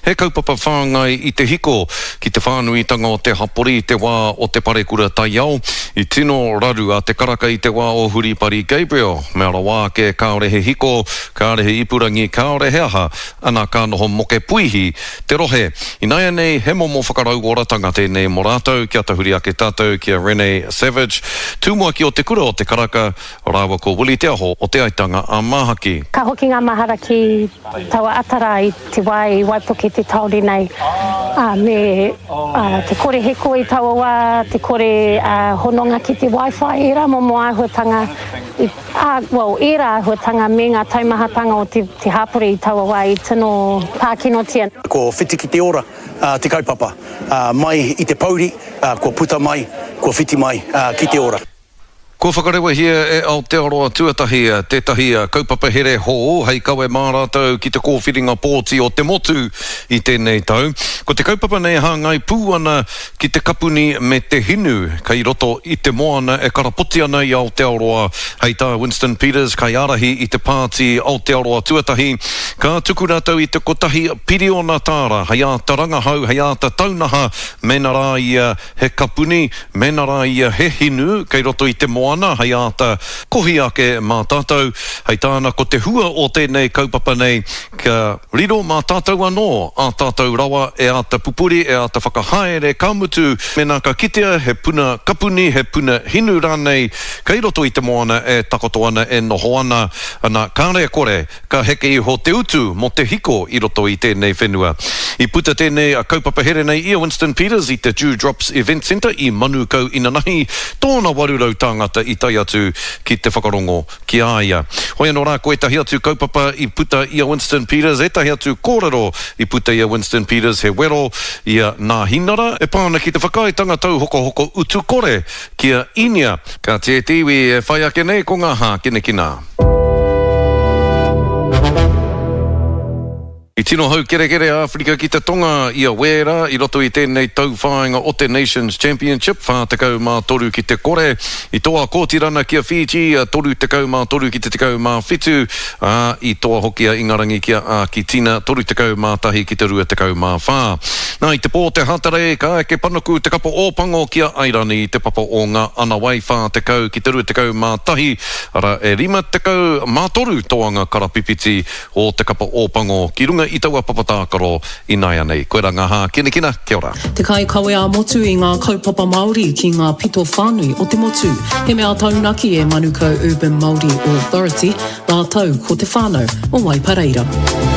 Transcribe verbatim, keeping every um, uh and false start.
he kaupapa whāngai i te hiko ki te whānuitanga o te hapori i te wā o te parekura taiao i tino raru a te karaka i te wā o Huripari Gabriel. Mea ra wā ke kaore he hiko, kaore he ipurangi, kaore he aha, ana ka noho moke puihi te rohe. I naia nei, he momo whakarau oratanga tēnei mō rātou, kia tahuri ake tātou, kia Renee Savage. Tūmua ki o te kura o te karaka, rāua ko Willie Te Aho o te aitanga a Mahaki. Ka hoki ngā mahara ki taua atara i te wai, waipuki te tauri nei. Uh, me uh, te kore heko i taua wā, te kore uh, hononga ki te Wi-Fi, e rā momo āhuatanga, i, uh, well, e rā āhuatanga me ngā taumahatanga o te, te hapori i taua wā i tino pākinotia. Ko whiti ki te ora, uh, te kaupapa, uh, mai i te pauri, uh, ko puta mai, ko whiti mai uh, ki te ora. Ko whakarewa hia e Aotearoa tuatahi tētahi kaupapa here hō, hei kawe mā rātou ki te kōwhiringa pōti o te motu i tēnei tau. Ko te kaupapa nei hāngai pū ana ki te kapuni me te hinu, kei roto i te moana e karapoti ana i Aotearoa. Hei tā Winston Peters, kai arahi i te pāti Aotearoa tuatahi. Ka tuku rātou i te kotahi piriona tāra, hei a taranga hau, hei a ta taunaha, mena rā ia he kapuni, mena rā ia he hinu, kei roto i te moana. Ana, hei ata kohi ake mā tātou, hei tāna ko te hua o tēnei kaupapa nei, ka riro mā tātou anō, a tātou rawa e ata pupuri, e ata whakahaere kamutu, mena ka kitea, he puna kapuni, he puna hinu rānei, kei roto i te moana e takoto ana e noho ana, ana kāre kore, ka heke i ho te utu mo te hiko i roto i tēnei whenua. I puta tēnei a kaupapa here nei i Winston Peters i te Dewdrops Event Centre i Manukau Inanahi, tōna warurau tāngata i tai atu ki te whakarongo ki aia. Hoi anō rā, ko e tahi atu kaupapa i puta i a Winston Peters, e tahi atu kōrero i puta i a Winston Peters, he wero i a Nā Hinara, e pāna ki te whakaitanga tau hoko hoko utu kore ki a Inia. Ka te tiwi e whai ake nei ko ngā hā kine kina. I tino hau kere kere Afrika ki te tonga i a wera i roto i tēnei tau whāinga o te Nations Championship, whātekau mā toru ki te kore, i toa kōtirana ki a Fiji, toru tekau mā toru ki te tekau mā whitu, uh, i toa hoki a Ingarangi ki a uh, ki Tina, toru tekau mā tahi ki te rua tekau mā whā. Nā, i te pō te hatare, ka eke panuku te kapo o pango ki a Airani, te papa o ngā ana wai whātekau ki te rua tekau mā tahi, ara e rima tekau mā toru toanga karapipiti o te kapo o pango ki runga i taua papatākaro i naia nei. Koe ra ngā hā, kina kina, kia ora. Te kai kawe a motu i ngā kaupapa Māori ki ngā pito whānui o te motu. He mea taunaki e Manukau Urban Māori Authority, rā tau ko te whānau o Waipareira.